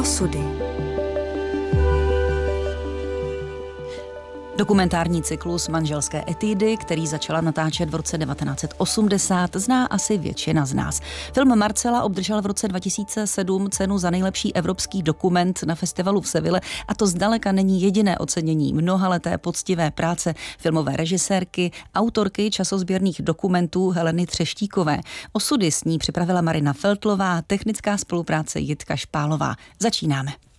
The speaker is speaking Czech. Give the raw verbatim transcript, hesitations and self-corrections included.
Osudy. Dokumentární cyklus Manželské etudy, který začala natáčet v roce devatenáct set osmdesát, zná asi většina z nás. Film Marcela obdržel v roce dva tisíce sedm cenu za nejlepší evropský dokument na festivalu v Seville a to zdaleka není jediné ocenění mnohaleté poctivé práce filmové režisérky, autorky časozběrných dokumentů Heleny Třeštíkové. Osudy s ní připravila Marina Feltlová, technická spolupráce Jitka Špálová. Začínáme.